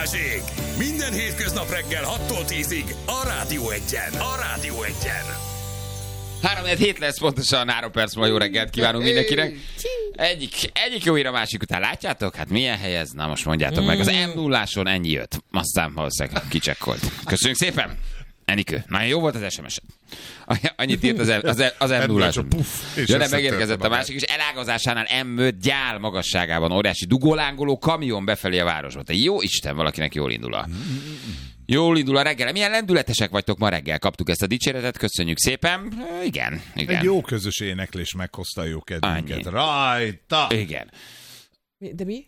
Balázsék! Minden hétköznap reggel 6-tól 10-ig a Rádió Egyen. A Rádió Egyen. 3-7 lesz pontosan, 3 perc múlva jó reggelt kívánunk mindenkinek. Egyik jó ír a másik után. Látjátok? Hát milyen hely ez? Na most mondjátok meg. Az M0-áson ennyi jött. Aztán valószínűleg kicsekkolt. Köszönjük szépen! Enikő, nagyon jó volt az SMS-ed. Annyit írt az M0-áson. Ja, de megérkezett a másik, és elágazásánál M5 gyál magasságában óriási dugólángoló kamion befelé a városba. Te jó Isten, valakinek jól indul a reggel. Milyen lendületesek vagytok ma reggel? Kaptuk ezt a dicséretet, köszönjük szépen. Igen. Egy jó közös éneklés meghozta a jó kedvünket. Rajta! Igen. De mi?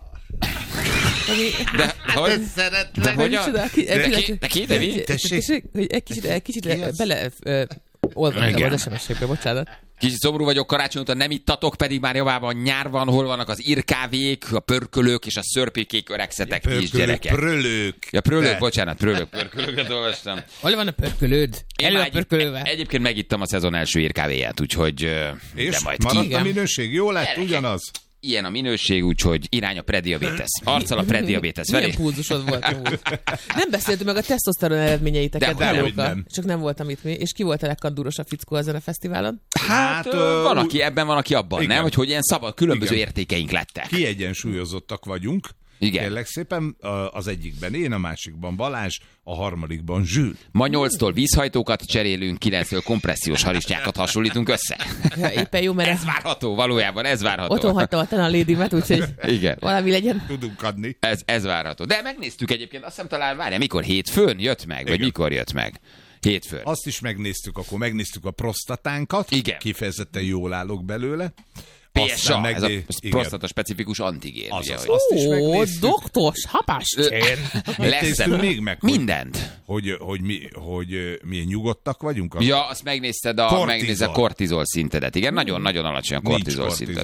De hogy? De hogyan? De mi? Tessék? Egy kicsit bele olvadtam az SMS-ekbe, bocsánat. Kicsit szomorú vagyok, karácsony óta nem ittatok, pedig már javában nyár van, hol vannak az irkávék, a pörkölők és a szörpikék öregszetek is, gyerekek. Prölők, bocsánat, pörkölőket olvastam. Hol van a pörkölőd? Elő a pörkölővel. Egyébként megittam a szezon első irkávéját, úgyhogy... És de majd maradt a minőség? Jó lett ugyanaz? Ilyen a minőség, úgyhogy irány a prediabétesz. Arccal a prediabétesz felé. Milyen pulzusod volt amúgy? Nem beszéltünk meg a tesztoszteron eredményeiteket. Nem. Csak nem voltam itt mi. És ki volt a legkandúrosabb fickó ezen a fesztiválon? Hát van, aki ebben, van, aki abban, igen. Nem? Hogy ilyen szabad, különböző értékeink lettek. Kiegyensúlyozottak vagyunk. Igen. Kérlek szépen, az egyikben én, a másikban Balázs, a harmadikban Zsül. Ma 8-tól vízhajtókat cserélünk, 9-től kompressziós harisnyákat hasonlítunk össze. Ja, éppen jó, mert ez várható, valójában ez várható. Otthon hagytam a tanálédimet, úgyhogy igen. Valami legyen. Tudunk adni. Ez várható. De megnéztük egyébként, azt hiszem talán, várjál, mikor hétfőn jött meg, vagy mikor jött meg? Hétfőn. Azt is megnéztük, akkor megnéztük a prostatánkat. Igen. Kifejezetten jól állok belőle. PSA, ez a prostata specifikus antigén. Azt is megnéztük. Doktos, hapástén. Néztünk még meg, mindent. Hogy milyen nyugodtak vagyunk. Ja, azt megnézted a kortizol szintedet. Igen, nagyon-nagyon alacsony a kortizol szinted.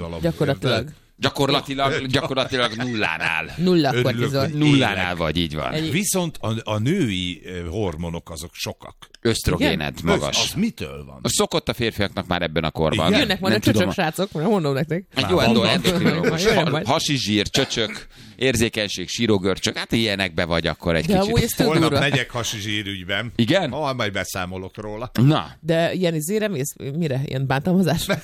Gyakorlatilag nullánál. Nulla kortizol. Nullánál vagy, így van. Viszont a női hormonok azok sokak. Ösztrogénet magas. Az mitől van? Szokott a férfiaknak már ebben a korban. Igen? Jönnek majd a csöcsök, srácok, mondom nektek. Egy jó endokrinológus. Hasizsír, csöcsök, érzékenység, sírogörcsök, hát ilyenekbe vagy akkor egy kicsit. Holnap megyek hasizsírügyben. Igen? Majd beszámolok róla. Na. De ilyen izére mész? Mire? Ilyen bántalmazásra?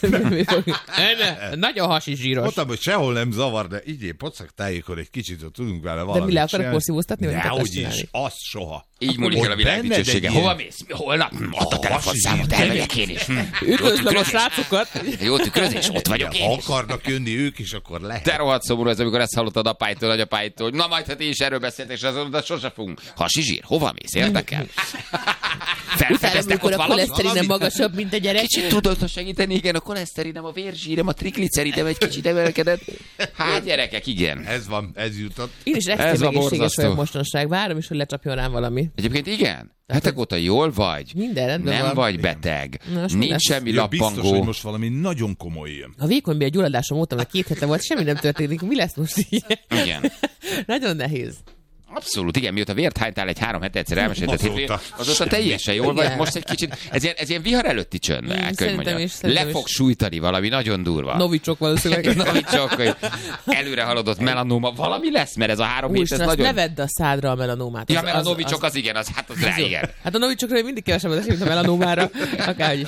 Nagyon hasizsíros. Mondtam, hogy sehol nem zavar, de így pocak tájékon egy kicsit, hogy tudunk vele valamit. De mi le akarok porszívóztatni? Dehogyis, azt soha. Így múlik el a világ dicsősége. Hova mész? Holnap? Add a telefonszámot, elmegyek én is. Üdvözlöm a srácokat! Jó tükrözés, ott vagyok én is. Ha akarnak jönni ők is, akkor lehet. Te rohadt szomorú ez, amikor ezt hallottad apáitól, nagyapáitól, hogy na majd, ha ti is erről beszéltek, és azon, de sose fogunk. Hasizsír, hova mész? Érdekel? Utána, amikor a koleszterinem magasabb, mint a gyerek. Kicsit tudod segíteni, igen, a koleszterinem, a vérzsírem, a trigliceridem egy kicsit emelkedett. Hát gyerekek, igen. Ez van, ez jutott. Én is extrém egészséges vagyok mostanság. Várom is, hogy lecsapjon rám valami. Egyébként igen. Hetek óta jól vagy. Minden rendben nem van. vagy beteg. Nincs semmi lappangó. Biztos, hogy most valami nagyon komoly jön. A vékonybél gyulladásom óta, mert 2 hete volt, semmi nem történik. Mi lesz most így? Igen. Nagyon nehéz. Abszolút, igen, mióta vért hánytál egy 3 hete egyszer elmesélted, azóta teljesen jól vagy, most egy kicsit, ez ilyen vihar előtti csönd, szerintem le fog sújtani valami nagyon durva. Novicsok valószínűleg. Novicsok, hogy előre haladott melanóma, valami lesz, mert ez a 3 hét, ez nagyon... ne vedd a szádra a melanómát. Ja, mert a novicsok az igen, az rá, igen. Hát a novicsokra mindig kevesebbet esik, mint a melanómára, akárhogy is.